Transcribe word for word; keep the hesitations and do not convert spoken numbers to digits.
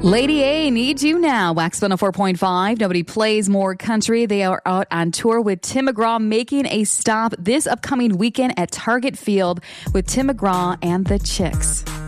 Lady A, Need You Now. Wax one oh four point five. Nobody plays more country. They are out on tour with Tim McGraw, making a stop this upcoming weekend at Target Field with Tim McGraw and the Chicks.